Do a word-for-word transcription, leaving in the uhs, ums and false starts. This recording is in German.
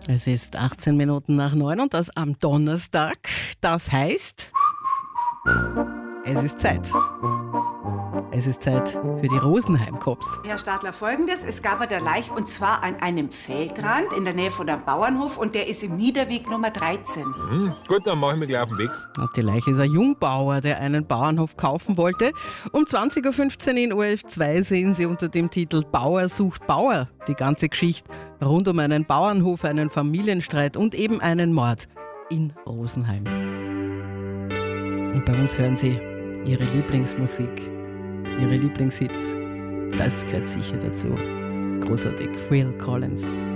Es ist achtzehn Minuten nach neun und das am Donnerstag. Das heißt, es ist Zeit. Es ist Zeit für die Rosenheim-Cops. Herr Stadler, Folgendes: Es gab der Leich und zwar an einem Feldrand in der Nähe von einem Bauernhof und der ist im Niederweg Nummer dreizehn. Mhm, gut, dann mache ich mich gleich auf den Weg. Und die Leiche ist ein Jungbauer, der einen Bauernhof kaufen wollte. Um zwanzig Uhr fünfzehn in O R F zwei sehen Sie unter dem Titel Bauer sucht Bauer die ganze Geschichte rund um einen Bauernhof, einen Familienstreit und eben einen Mord in Rosenheim. Und bei uns hören Sie Ihre Lieblingsmusik, Ihre Lieblingshits. Das gehört sicher dazu. Großartig. Phil Collins.